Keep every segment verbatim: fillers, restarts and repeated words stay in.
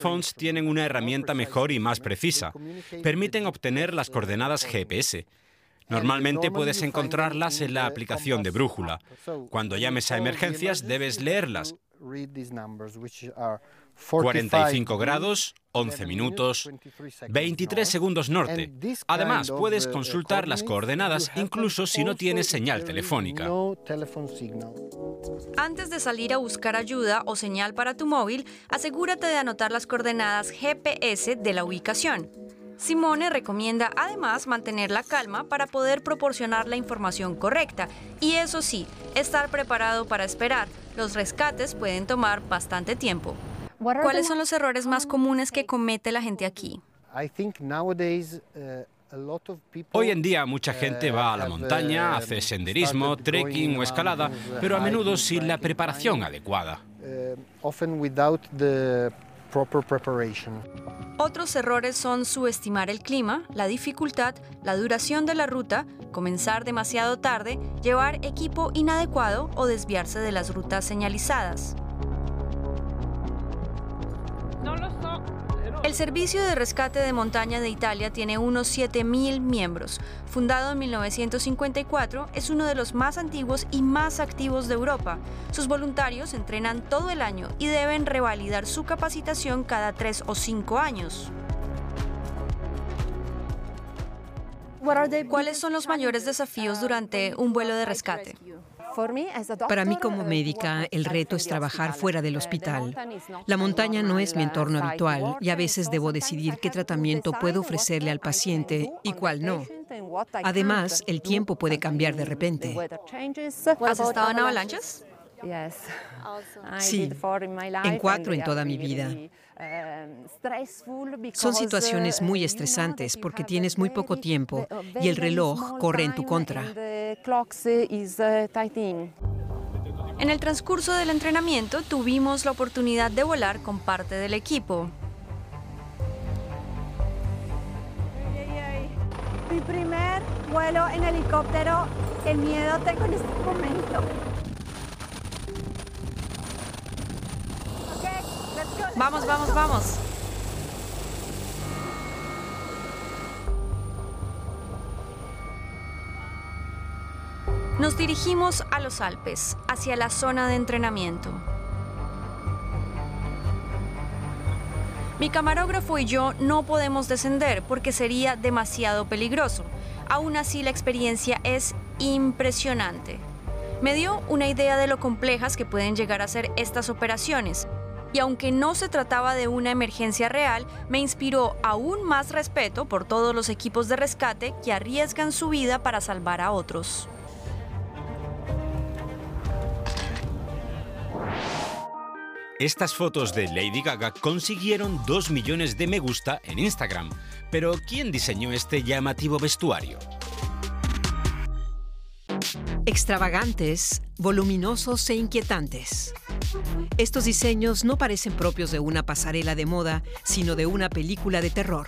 smartphones tienen una herramienta mejor y más precisa. Permiten obtener las coordenadas G P S. Normalmente puedes encontrarlas en la aplicación de brújula. Cuando llames a emergencias, debes leerlas. cuarenta y cinco grados, once minutos, veintitrés segundos norte. Además, puedes consultar las coordenadas incluso si no tienes señal telefónica. Antes de salir a buscar ayuda o señal para tu móvil, asegúrate de anotar las coordenadas G P S de la ubicación. Simone recomienda además mantener la calma para poder proporcionar la información correcta. Y eso sí, estar preparado para esperar. Los rescates pueden tomar bastante tiempo. ¿Cuáles son los errores más comunes que comete la gente aquí? Hoy en día mucha gente va a la montaña, hace senderismo, trekking o escalada, pero a menudo sin la preparación adecuada. Otros errores son subestimar el clima, la dificultad, la duración de la ruta, comenzar demasiado tarde, llevar equipo inadecuado o desviarse de las rutas señalizadas. El Servicio de Rescate de Montaña de Italia tiene unos siete mil miembros. Fundado en mil novecientos cincuenta y cuatro, es uno de los más antiguos y más activos de Europa. Sus voluntarios entrenan todo el año y deben revalidar su capacitación cada tres o cinco años. ¿Cuáles son los mayores desafíos durante un vuelo de rescate? Para mí como médica, el reto es trabajar fuera del hospital. La montaña no es mi entorno habitual y a veces debo decidir qué tratamiento puedo ofrecerle al paciente y cuál no. Además, el tiempo puede cambiar de repente. ¿Has estado en avalanchas? Sí, en cuatro en toda mi vida. Son situaciones muy estresantes porque tienes muy poco tiempo y el reloj corre en tu contra. En el transcurso del entrenamiento tuvimos la oportunidad de volar con parte del equipo. Mi primer vuelo en helicóptero, el miedo tengo en este momento. Vamos, vamos, vamos. Nos dirigimos a los Alpes, hacia la zona de entrenamiento. Mi camarógrafo y yo no podemos descender porque sería demasiado peligroso. Aún así, la experiencia es impresionante. Me dio una idea de lo complejas que pueden llegar a ser estas operaciones. Y aunque no se trataba de una emergencia real, me inspiró aún más respeto por todos los equipos de rescate que arriesgan su vida para salvar a otros. Estas fotos de Lady Gaga consiguieron dos millones de me gusta en Instagram. Pero ¿quién diseñó este llamativo vestuario? Extravagantes, voluminosos e inquietantes. Estos diseños no parecen propios de una pasarela de moda, sino de una película de terror.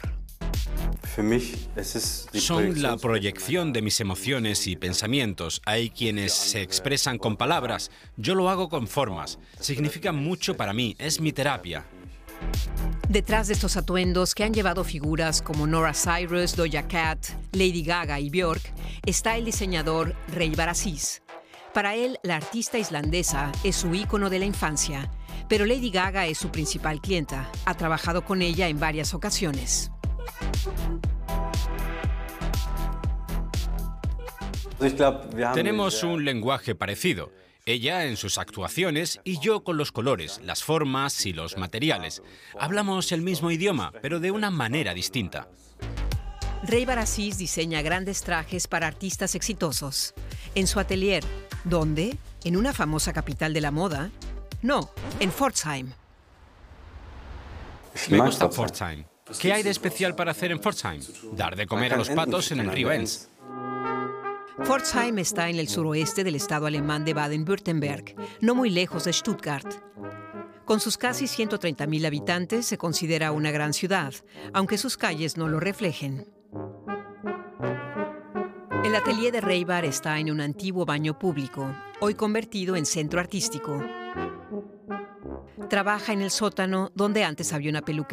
Son la proyección de mis emociones y pensamientos. Hay quienes se expresan con palabras, yo lo hago con formas. Significan mucho para mí, es mi terapia. Detrás de estos atuendos que han llevado figuras como Nora Cyrus, Doja Cat, Lady Gaga y Björk, está el diseñador Raybar Aziz. Para él, la artista islandesa es su ícono de la infancia, pero Lady Gaga es su principal clienta. Ha trabajado con ella en varias ocasiones. Tenemos un lenguaje parecido. Ella en sus actuaciones y yo con los colores, las formas y los materiales. Hablamos el mismo idioma, pero de una manera distinta. Raybar Aziz diseña grandes trajes para artistas exitosos. En su atelier, ¿dónde? ¿En una famosa capital de la moda? No, en Pforzheim. Me gusta Pforzheim. ¿Qué hay de especial para hacer en Pforzheim? Dar de comer a los patos en el río Enz. Pforzheim está en el suroeste del estado alemán de Baden-Württemberg, no muy lejos de Stuttgart. Con sus casi ciento treinta mil habitantes, se considera una gran ciudad, aunque sus calles no lo reflejen. El atelier de Raybar está en un antiguo baño público, hoy convertido en centro artístico. Trabaja en el sótano donde antes había una peluquería.